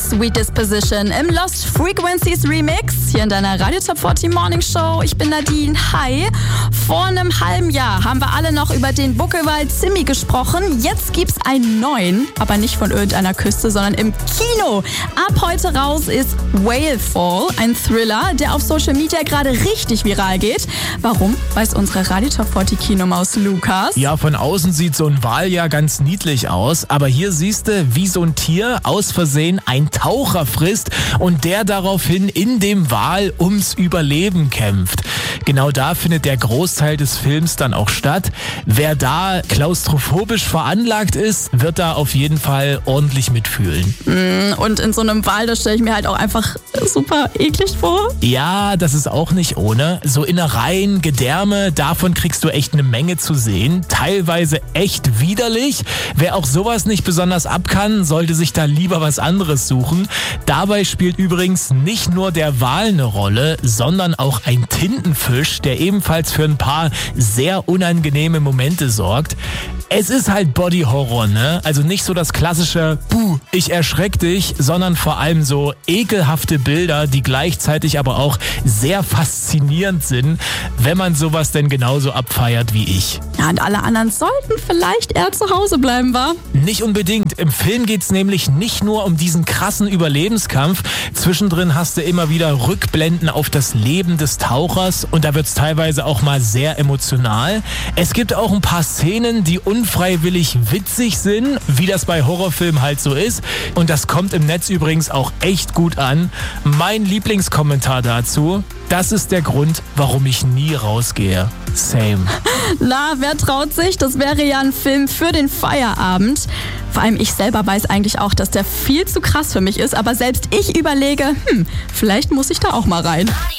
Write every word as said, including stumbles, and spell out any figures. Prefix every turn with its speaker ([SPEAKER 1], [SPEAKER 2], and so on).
[SPEAKER 1] Sweet Disposition im Lost Frequencies Remix hier in deiner Radio Top vierzig Morning Show. Ich bin Nadine. Hi. Vor einem halben Jahr haben wir alle noch über den Buckelwald Zimmi gesprochen. Jetzt gibt's einen neuen, aber nicht von irgendeiner Küste, sondern im Kino. Ab heute raus ist Whale Fall, ein Thriller, der auf Social Media gerade richtig viral geht. Warum? Weiß unsere Radio Top vierzig Kinomaus Lukas.
[SPEAKER 2] Ja, von außen sieht so ein Wal ja ganz niedlich aus, aber hier siehst du, wie so ein Tier aus Versehen ein Taucher frisst und der daraufhin in dem Wal ums Überleben kämpft. Genau da findet der Großteil des Films dann auch statt. Wer da klaustrophobisch veranlagt ist, wird da auf jeden Fall ordentlich mitfühlen.
[SPEAKER 1] Und in so einem Wal, das stelle ich mir halt auch einfach super eklig vor.
[SPEAKER 2] Ja, das ist auch nicht ohne. So Innereien, Gedärme, davon kriegst du echt eine Menge zu sehen. Teilweise echt widerlich. Wer auch sowas nicht besonders ab kann, sollte sich da lieber was anderes suchen. Dabei spielt übrigens nicht nur der Wal eine Rolle, sondern auch ein Tintenfisch, der ebenfalls für ein paar sehr unangenehme Momente sorgt. Es ist halt Body-Horror, ne? Also nicht so das klassische Buh, ich erschreck dich, sondern vor allem so ekelhafte Bilder, die gleichzeitig aber auch sehr faszinierend sind, wenn man sowas denn genauso abfeiert wie ich.
[SPEAKER 1] Ja, und alle anderen sollten vielleicht eher zu Hause bleiben, wa?
[SPEAKER 2] Nicht unbedingt. Im Film geht's nämlich nicht nur um diesen krassen Überlebenskampf. Zwischendrin hast du immer wieder Rückblenden auf das Leben des Tauchers und da wird's teilweise auch mal sehr emotional. Es gibt auch ein paar Szenen, die unfreiwillig witzig sind, wie das bei Horrorfilmen halt so ist. Und das kommt im Netz übrigens auch echt gut an. Mein Lieblingskommentar dazu: Das ist der Grund, warum ich nie rausgehe. Same.
[SPEAKER 1] Na, wer traut sich? Das wäre ja ein Film für den Feierabend. Vor allem ich selber weiß eigentlich auch, dass der viel zu krass für mich ist. Aber selbst ich überlege, hm, vielleicht muss ich da auch mal rein.